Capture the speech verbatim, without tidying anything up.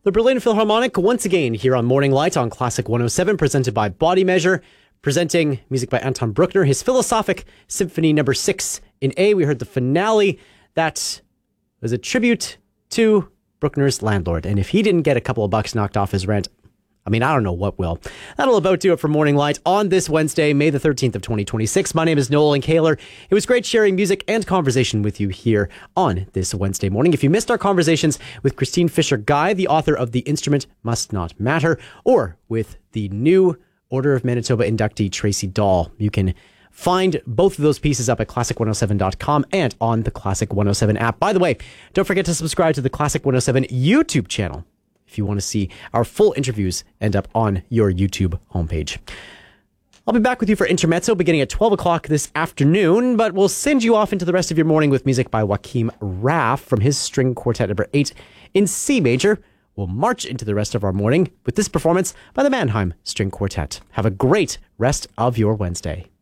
The Berlin Philharmonic once again here on Morning Light on Classic one oh seven, presented by Body Measure, presenting music by Anton Bruckner, his Philosophic Symphony number six in A. We heard the finale that was a tribute to Bruckner's landlord, and if he didn't get a couple of bucks knocked off his rent, I mean, I don't know what will. That'll about do it for Morning Light on this Wednesday, May the thirteenth of twenty twenty-six. My name is Nolan Kaler. It was great sharing music and conversation with you here on this Wednesday morning. If you missed our conversations with Christine Fisher-Guy, the author of The Instrument Must Not Matter, or with the new Order of Manitoba inductee Tracy Dahl, you can find both of those pieces up at classic one oh seven dot com and on the Classic one oh seven app. By the way, don't forget to subscribe to the Classic one oh seven YouTube channel if you want to see our full interviews end up on your YouTube homepage. I'll be back with you for Intermezzo beginning at twelve o'clock this afternoon, but we'll send you off into the rest of your morning with music by Joachim Raff from his String Quartet number eight in C major. We'll march into the rest of our morning with this performance by the Mannheim String Quartet. Have a great rest of your Wednesday.